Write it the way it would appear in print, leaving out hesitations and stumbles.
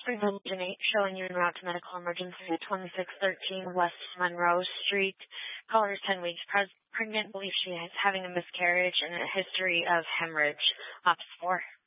Springfield Region 8 showing you en route to medical emergency at 2613 West Monroe Street. Caller is 10 weeks pregnant, believes she is having a miscarriage and a history of hemorrhage. Ops 4.